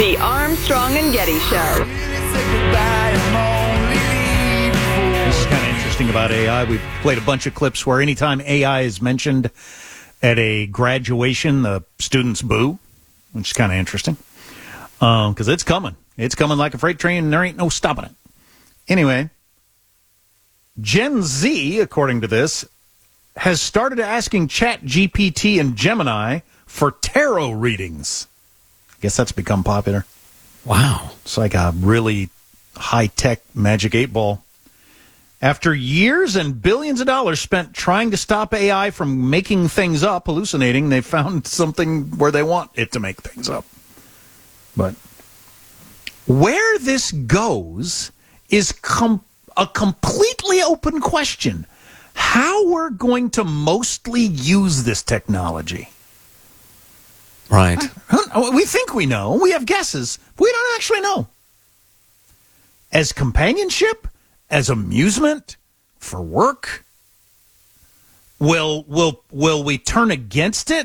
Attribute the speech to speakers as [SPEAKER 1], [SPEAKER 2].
[SPEAKER 1] The Armstrong and Getty Show.
[SPEAKER 2] This is kind of interesting about AI. We've played a bunch of clips where anytime AI is mentioned at a graduation, the students boo, which is kind of interesting. Because it's coming. It's coming like a freight train, and there ain't no stopping it. Anyway, Gen Z, according to this, has started asking ChatGPT and Gemini for tarot readings. I guess that's become popular.
[SPEAKER 3] Wow.
[SPEAKER 2] It's like a really high-tech Magic 8-Ball. After years and billions of dollars spent trying to stop AI from making things up, hallucinating, they found something where they want it to make things up. But where this goes is a completely open question. How we're going to mostly use this technology.
[SPEAKER 3] Right.
[SPEAKER 2] We think we know. We have guesses. We don't actually know. As companionship? As amusement? For work? Will we turn against it